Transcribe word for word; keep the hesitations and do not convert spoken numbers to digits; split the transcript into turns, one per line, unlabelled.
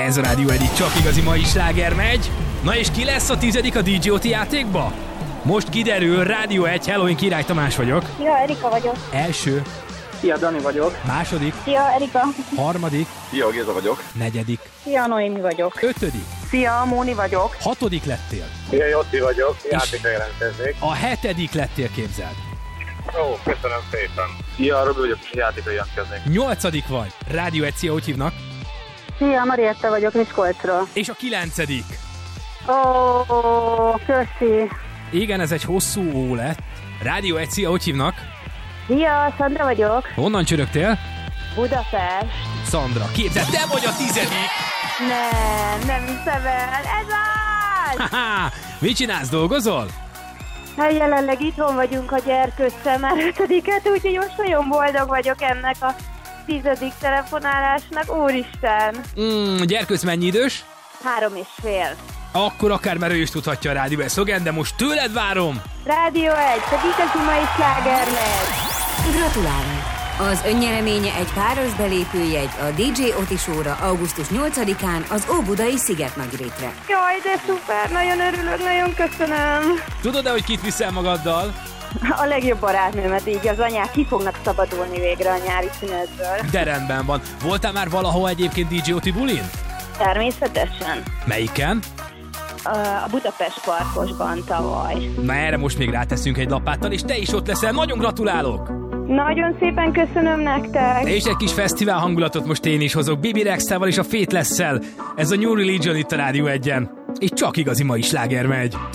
Ez a Rádió egyik csak igazi mai sláger megy. Na és ki lesz a tizedik a dé jé o té játékba? Most kiderül, Rádió egy, hello, én Király Tamás vagyok.
Szia, Erika vagyok.
Első.
Szia, Dani vagyok.
Második.
Szia, Erika.
Harmadik.
Szia, Géza vagyok.
Negyedik.
Szia, Noémi vagyok.
Ötödik.
Szia, Móni vagyok.
Hatodik lettél.
Szia, Jotti vagyok. Játékra jelentkeznék.
A hetedik lettél, képzeld.
Ó, köszönöm szépen. Szia, Robi vagyok, és játékra jelentkeznék.
Nyolcadik vagy. Rádió egy, szia, hogy hívnak?
Szia, Marietta vagyok, Miskolcról.
És a kilencedik.
Ó, köszi.
Igen, ez egy hosszú ó lett. Rádió egy, szia, hogy hívnak?
Szia, Szandra vagyok.
Honnan csörögtél?
Budapest.
Szandra, képzeld, te vagy a tizedik!
Nem, nem hiszem el. Ez az!
Haha, mit csinálsz, dolgozol?
Hát jelenleg itthon vagyunk a gyerkőccel már ötödiket, úgyhogy most nagyon boldog vagyok ennek a tizedik telefonálásnak. Úristen!
Mm, gyerkőc mennyi idős?
Három és fél.
Akkor akár már ő is tudhatja a Rádió egy szlogen, de most tőled várom!
Rádió egy, te igazi mai sláger megy.
Gratulálunk! Az önnyereménye egy páros belépőjegy a dé jé Oti Show-ra augusztus nyolcadikán az Óbudai Szigetnagyrétre.
Jaj, de szuper, nagyon örülök, nagyon köszönöm.
Tudod-e, hogy kit viszel magaddal?
A legjobb barátnőmet, így az anyák ki fognak szabadulni végre a nyári szünetből.
De rendben van. Voltál már valahol egyébként dé jé Oti bulin?
Természetesen.
Melyiken?
A Budapest Parkosban tavaly.
Na erre most még ráteszünk egy lapáttal, és te is ott leszel. Nagyon gratulálok!
Nagyon szépen köszönöm nektek!
És egy kis fesztivál hangulatot most én is hozok. Bibi Rexával és a Faithless-szel. Ez a New Religion itt a Rádió egyen. És csak igazi mai sláger megy.